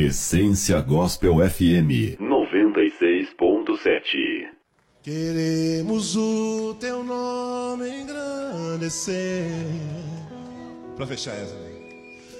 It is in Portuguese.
Essência Gospel FM 96.7. Queremos o teu nome engrandecer. Para fechar essa.